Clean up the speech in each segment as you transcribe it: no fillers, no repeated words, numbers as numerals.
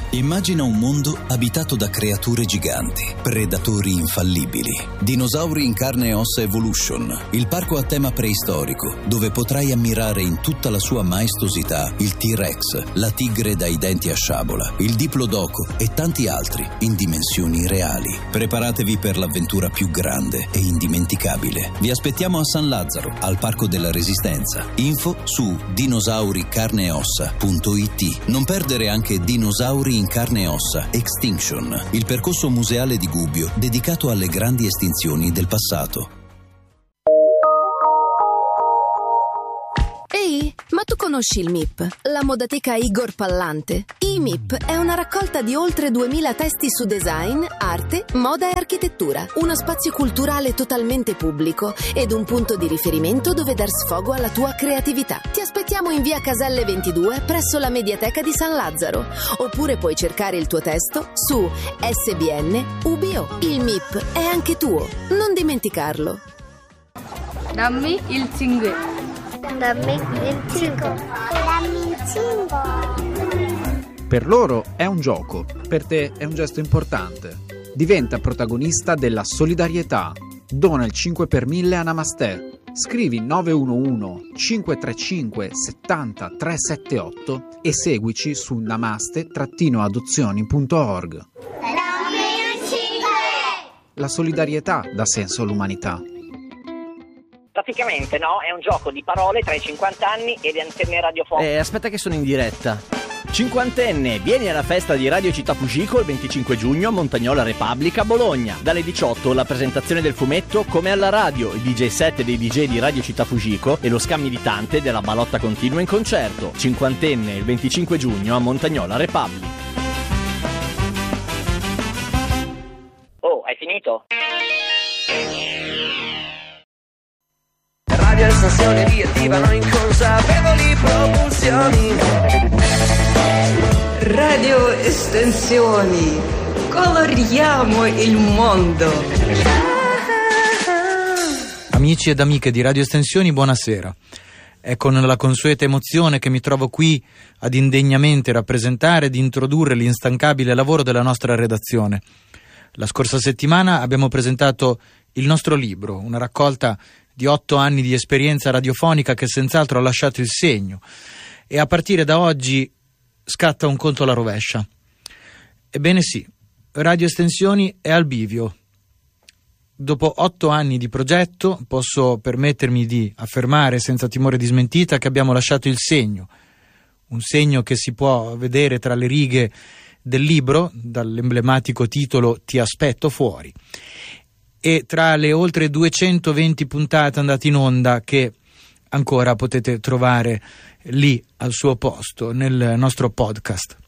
Immagina un mondo abitato da creature giganti, predatori infallibili. Dinosauri in carne e ossa Evolution, il parco a tema preistorico, dove potrai ammirare in tutta la sua maestosità il T-Rex, la tigre dai denti a sciabola, il Diplodocus e tanti altri in dimensioni reali. Preparatevi per l'avventura più grande e indimenticabile. Vi aspettiamo a San Lazzaro, al Parco della Resistenza. Info su dinosauricarneeossa.it. Non perdere anche Dinosauri in carne e ossa Extinction, il percorso museale di Gubbio dedicato alle grandi estinzioni del passato. Ehi, ma tu conosci il MIP? La modateca Igor Pallante? I MIP è una raccolta di oltre 2000 testi su design, arte, moda e architettura. Uno spazio culturale totalmente pubblico ed un punto di riferimento dove dar sfogo alla tua creatività. Ti aspettiamo in via Caselle 22 presso la Mediateca di San Lazzaro. Oppure puoi cercare il tuo testo su SBN UBO. Il MIP è anche tuo, non dimenticarlo. Dammi il cinque. Dammi il cinque. Dammi il cinque. Per loro è un gioco, per te è un gesto importante. Diventa protagonista della solidarietà. Dona il 5 per 1000 a Namaste. Scrivi 911 535 70 378 e seguici su namaste-adozioni.org. Dammi il cinque. La solidarietà dà senso all'umanità. Praticamente no, è un gioco di parole tra i 50 anni e le antenne radiofoniche. Aspetta che sono in diretta. Cinquantenne, vieni alla festa di Radio Città Fujiko il 25 giugno a Montagnola Repubblica, Bologna. Dalle 18 la presentazione del fumetto Come alla radio, il DJ set dei DJ di Radio Città Fujiko e lo scamilitante della Balotta Continua in concerto. Cinquantenne, il 25 giugno a Montagnola Repubblica. Oh, hai finito? Radio Estensioni riattivano inconsapevoli propulsioni. Radio Estensioni, coloriamo il mondo. Amici ed amiche di Radio Estensioni, buonasera. È con la consueta emozione che mi trovo qui ad indegnamente rappresentare ed introdurre l'instancabile lavoro della nostra redazione. La scorsa settimana abbiamo presentato il nostro libro, una raccolta di 8 anni di esperienza radiofonica che senz'altro ha lasciato il segno, e a partire da oggi scatta un conto alla rovescia. Ebbene sì, Radio Estensioni è al bivio. Dopo 8 anni di progetto posso permettermi di affermare senza timore di smentita che abbiamo lasciato il segno, un segno che si può vedere tra le righe del libro, dall'emblematico titolo Ti aspetto fuori, e tra le oltre 220 puntate andate in onda che ancora potete trovare lì al suo posto nel nostro podcast.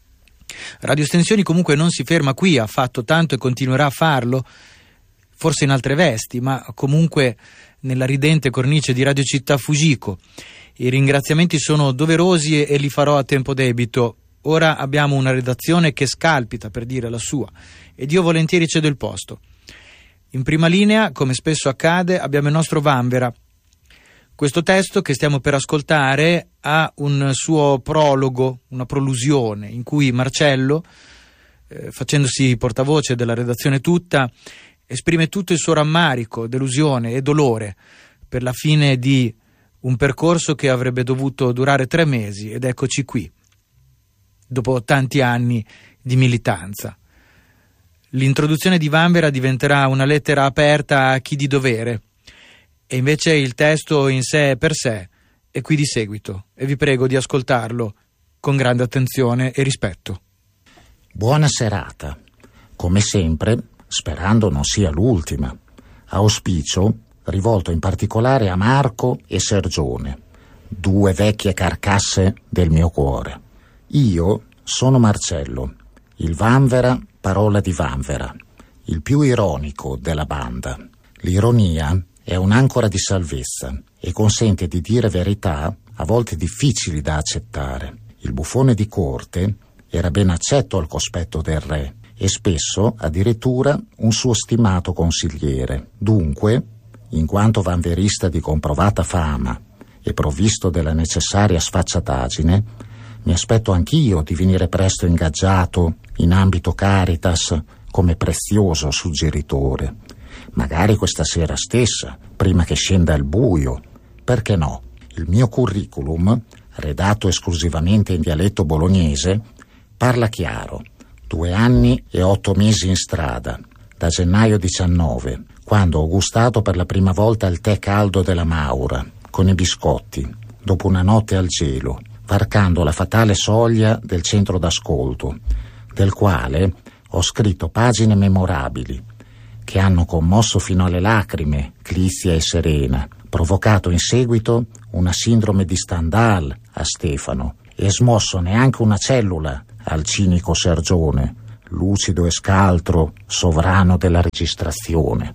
Radio Estensioni comunque non si ferma qui, ha fatto tanto e continuerà a farlo, forse in altre vesti, ma comunque nella ridente cornice di Radio Città Fujiko. I ringraziamenti sono doverosi e li farò a tempo debito. Ora abbiamo una redazione che scalpita, per dire la sua, ed io volentieri cedo il posto. In prima linea, come spesso accade, abbiamo il nostro Vanvera. Questo testo che stiamo per ascoltare ha un suo prologo, una prolusione, in cui Marcello, facendosi portavoce della redazione tutta, esprime tutto il suo rammarico, delusione e dolore per la fine di un percorso che avrebbe dovuto durare 3 mesi, ed eccoci qui, dopo tanti anni di militanza. L'introduzione di Vanvera diventerà una lettera aperta a chi di dovere, e invece il testo in sé per sé è qui di seguito, e vi prego di ascoltarlo con grande attenzione e rispetto. Buona serata. Come sempre, sperando non sia l'ultima. Auspicio rivolto in particolare a Marco e Sergione, 2 vecchie carcasse del mio cuore. Io sono Marcello, il Vanvera, parola di Vanvera, il più ironico della banda. L'ironia è un'ancora di salvezza e consente di dire verità a volte difficili da accettare. Il buffone di corte era ben accetto al cospetto del re e spesso addirittura un suo stimato consigliere. Dunque, in quanto vanverista di comprovata fama e provvisto della necessaria sfacciataggine, Mi aspetto anch'io di venire presto ingaggiato in ambito Caritas come prezioso suggeritore. Magari questa sera stessa, prima che scenda il buio. Perché no? Il mio curriculum, redatto esclusivamente in dialetto bolognese, parla chiaro. 2 anni e 8 mesi in strada, da gennaio 19, quando ho gustato per la prima volta il tè caldo della Maura, con i biscotti, dopo una notte al gelo, varcando la fatale soglia del centro d'ascolto, del quale ho scritto pagine memorabili, che hanno commosso fino alle lacrime Clizia e Serena, provocato in seguito una sindrome di Stendhal a Stefano e smosso neanche una cellula al cinico Sergione, lucido e scaltro, sovrano della registrazione.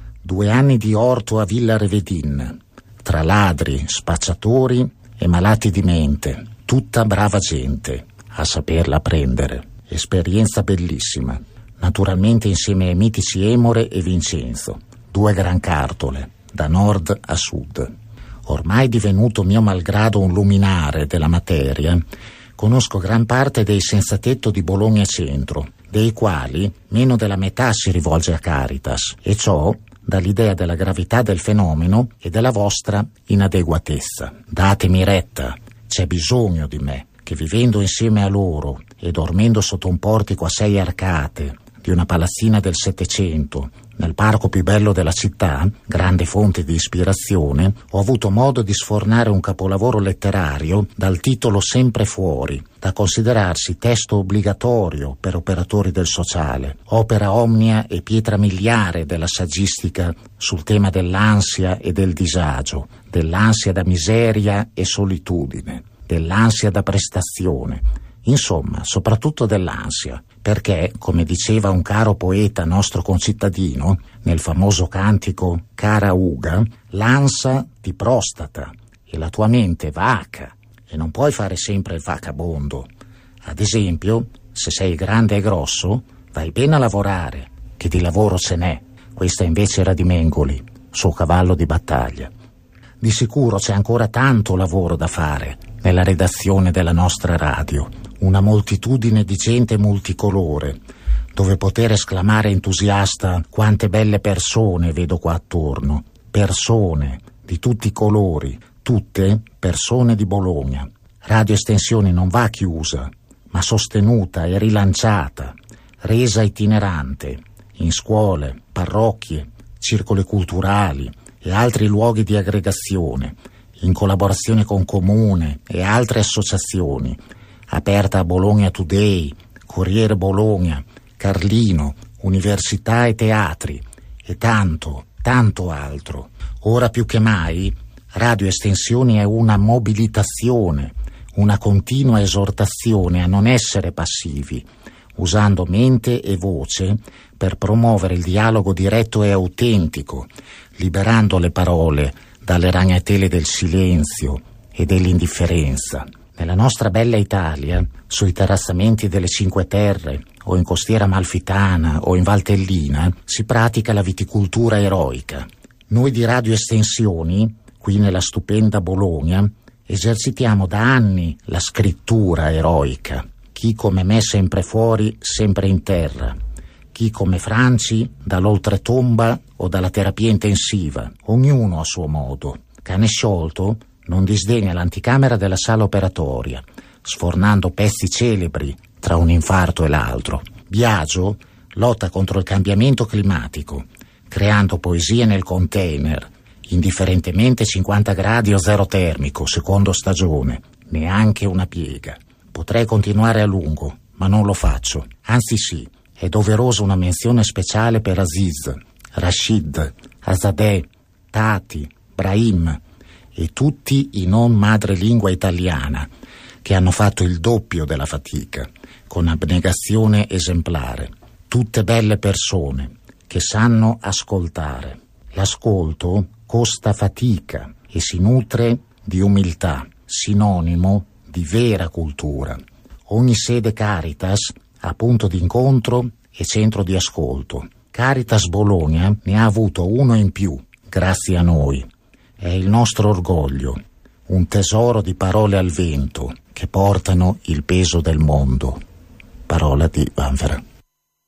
2 anni di orto a Villa Revedin, tra ladri, spacciatori e malati di mente, tutta brava gente, a saperla prendere. Esperienza bellissima, naturalmente insieme ai mitici Emore e Vincenzo, 2 gran cartole, da nord a sud. Ormai divenuto mio malgrado un luminare della materia, conosco gran parte dei senzatetto di Bologna Centro, dei quali meno della metà si rivolge a Caritas, e ciò dall'idea della gravità del fenomeno e della vostra inadeguatezza. Datemi retta, c'è bisogno di me, che vivendo insieme a loro e dormendo sotto un portico a 6 arcate di una palazzina del Settecento, nel parco più bello della città, grande fonte di ispirazione, ho avuto modo di sfornare un capolavoro letterario dal titolo sempre fuori, da considerarsi testo obbligatorio per operatori del sociale, opera omnia e pietra miliare della saggistica sul tema dell'ansia e del disagio, dell'ansia da miseria e solitudine, dell'ansia da prestazione, insomma, soprattutto dell'ansia, perché, come diceva un caro poeta nostro concittadino, nel famoso cantico Cara Uga, l'ansia ti prostata e la tua mente vaca e non puoi fare sempre il vagabondo. Ad esempio, se sei grande e grosso, vai bene a lavorare, che di lavoro ce n'è. Questa invece era di Mengoli, suo cavallo di battaglia. Di sicuro c'è ancora tanto lavoro da fare nella redazione della nostra radio, una moltitudine di gente multicolore, dove poter esclamare entusiasta quante belle persone vedo qua attorno, persone di tutti i colori, tutte persone di Bologna. Radio Estensioni non va chiusa, ma sostenuta e rilanciata, resa itinerante, in scuole, parrocchie, circoli culturali e altri luoghi di aggregazione, in collaborazione con Comune e altre associazioni, aperta a Bologna Today, Corriere Bologna, Carlino, università e teatri, e tanto, tanto altro. Ora più che mai, Radio Estensioni è una mobilitazione, una continua esortazione a non essere passivi, usando mente e voce per promuovere il dialogo diretto e autentico, liberando le parole dalle ragnatele del silenzio e dell'indifferenza. Nella nostra bella Italia, sui terrazzamenti delle Cinque Terre, o in Costiera Amalfitana, o in Valtellina, si pratica la viticoltura eroica. Noi di Radio Estensioni, qui nella stupenda Bologna, esercitiamo da anni la scrittura eroica. Chi come me sempre fuori, sempre in terra. Chi come Franci dall'oltretomba o dalla terapia intensiva, ognuno a suo modo. Cane sciolto non disdegna l'anticamera della sala operatoria, sfornando pezzi celebri tra un infarto e l'altro. Biagio lotta contro il cambiamento climatico, creando poesie nel container, indifferentemente 50 gradi o zero termico, secondo stagione, neanche una piega. Potrei continuare a lungo, ma non lo faccio. Anzi sì, è doverosa una menzione speciale per Aziz, Rashid, Azadeh, Tati, Brahim e tutti i non madrelingua italiana che hanno fatto il doppio della fatica, con abnegazione esemplare. Tutte belle persone che sanno ascoltare. L'ascolto costa fatica e si nutre di umiltà, sinonimo di vera cultura. Ogni sede Caritas ha punto di incontro e centro di ascolto. Caritas Bologna ne ha avuto uno in più, grazie a noi. È il nostro orgoglio. un tesoro di parole al vento che portano il peso del mondo. Parola di Vanvera.